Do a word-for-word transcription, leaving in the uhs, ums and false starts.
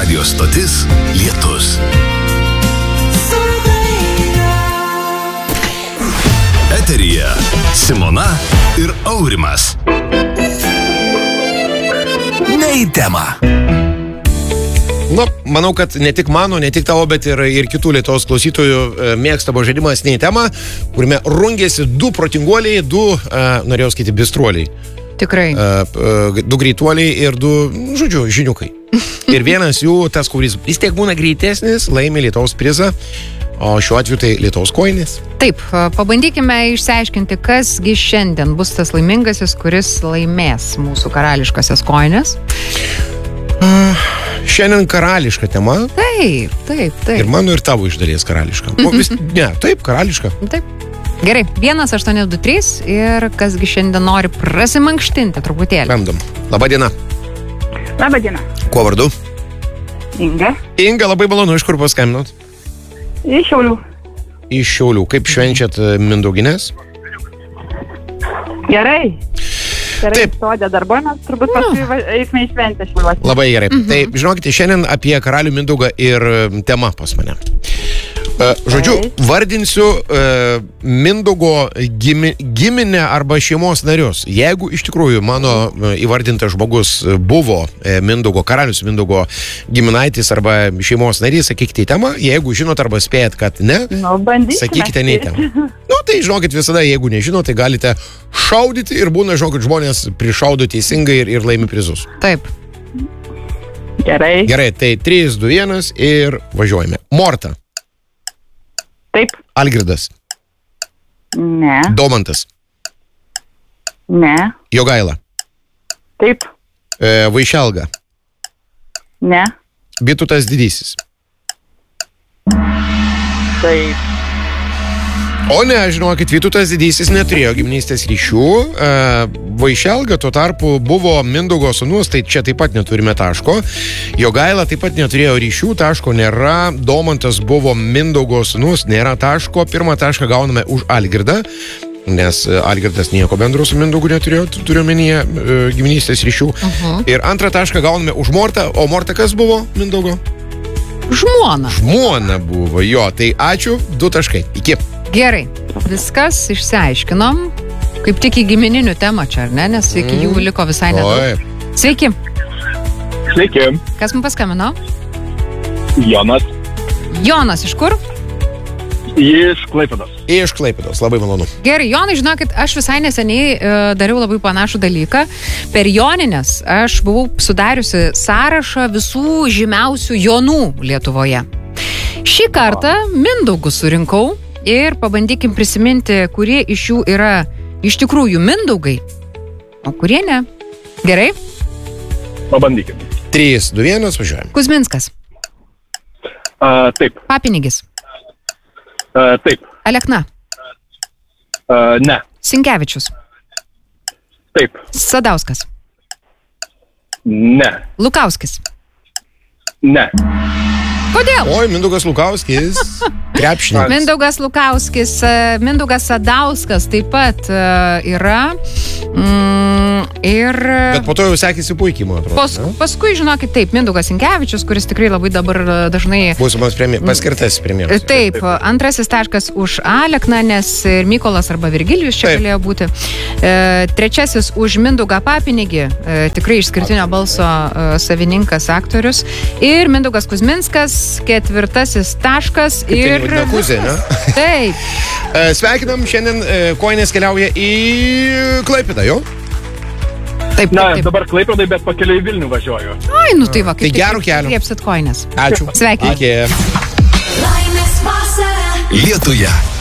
Radio stotis Lietus. Eteryje Simona ir Aurimas. Ne į temą. Nu, manau, kad ne tik mano, ne tik tavo, bet ir, ir kitų Lietuvos klausytojų mėgstamo žaidimas Ne į temą, kuriame rungėsi du protinguoliai, du, uh, norėjau skaityti, bistruoliai. Tikrai. Uh, uh, du greituoliai ir du, žodžiu, žiniukai. Ir vienas jų, tas, kuris vis tiek būna greitesnis, laimi Lietuvos prizą, o šiuo atveju tai Lietuvos koinės. Taip, pabandykime išsiaiškinti, kasgi šiandien bus tas laimingasis, kuris laimės mūsų karališkasias koinės. Uh, šiandien karališka tema. Taip, taip, taip. Ir mano ir tavo iš dalies karališka. O, vis, ne, taip, karališka. Taip. Gerai, vienas aštuoni du trys ir kasgi šiandien nori prasimankštinti truputėlį. Bandom. Labą dieną. Labą dieną. Kuo vardu? Inga. Inga, labai malonu, iš kur paskambinot? Iš Šiaulių. Iš Šiaulių. Kaip švenčiat Mindaugines? Gerai. Gerai, Taip. sodė darbojame, turbūt paskui va- eisime į šventę Šiauliuose. Labai gerai. Mhm. Tai, žinokite, šiandien apie karalių Mindaugą ir tema pas mane. Uh, žodžiu, vardinsiu uh, Mindaugo gimi, giminę arba šeimos narius. Jeigu iš tikrųjų mano uh, įvardintas žmogus buvo uh, Mindaugo, karalius Mindaugo giminaitis arba šeimos narys, sakykite į temą. Jeigu žinot arba spėjat, kad ne, Nu, bandysime. sakykite ne į temą. Nu, tai žinokit visada, jeigu nežinot, tai galite šaudyti ir būna, žinokit, žmonės prišaudo teisingai ir, ir laimi prizus. Taip. Gerai. Gerai, tai trys, du, vienas ir važiuojame. Morta. Taip. Algirdas. Ne. Domantas. Ne. Jogaila. Taip. E, Vaišelga. Ne. Bitutas Didysis. Taip. O ne, žinokit, Vytutas Didysis neturėjo giminystės ryšių. E, Vaišelga tuo tarpu buvo Mindaugo sūnus, tai čia taip pat neturime taško. Jogaila taip pat neturėjo ryšių, taško nėra. Domantas buvo Mindaugo sūnus, nėra taško. Pirmą tašką gauname už Algirdą, nes Algirdas nieko bendro su Mindaugu neturėjo, turiu omenyje e, giminystės ryšių. Uh-huh. Ir antrą tašką gauname už Mortą. O Morta kas buvo Mindaugo? Žmona. Žmona buvo, jo. Tai ačiū, du taškai. Iki. Gerai, viskas išsiaiškinom. Kaip tik į gimininių temą čia, ar ne? Nes iki jų liko visai nedaug. Oi. Sveiki. Sveiki, Kas mums paskambino? Jonas Jonas, iš kur? iš Klaipėdos. Iš Klaipėdos, labai malonu. Gerai, Jonai, žinokit, aš visai neseniai e, dariau labai panašų dalyką. Per Jonines aš buvau sudariusi sąrašą visų žymiausių Jonų Lietuvoje. Šį kartą Mindaugus surinkau ir pabandykim prisiminti, kurie iš jų yra iš tikrųjų Mindaugai, o kurie ne. Gerai? Pabandykim. trys, du, vienas, važiuojam. Kuzminskas, Uh, taip, Papinigis, uh, taip, Alekna, uh, ne, Sinkevičius, taip, Sadauskas, ne, Lukauskis. ne. Kodėl? Oi, Mindaugas Lukauskis, krepšininkas. Mindaugas Lukauskis, e, Mindaugas Sadauskas taip pat e, yra. Mm, ir Bet po to jau sekėsi puikiai, man atrodo. pas, ne? paskui, žinokit, taip, Mindaugas Sinkevičius, kuris tikrai labai dabar e, dažnai... Būsimas premjer, paskirtas premjeras. Taip, antrasis taškas už Alekną, nes ir Mykolas arba Virgilijus čia Taip. galėjo būti. E, trečiasis už Mindaugą Papinigį, e, tikrai išskirtinio balso e, savininkas, aktorius. Ir Mindaugas Kuzminskas, ketvirtasis taškas. Kaip ten Ir... vadina, Kuzė, ne? Taip. E, Sveikinam, šiandien e, koinės keliauja į Klaipėdą, jo? Taip, Na, taip, taip. dabar Klaipėdai, bet pakeliui į Vilnių važiuoju. Ai, nu tai va, Tai kaip gerų kelių. Liepsit koinės. Ačiū. Sveikinam. Iki. Lietuje.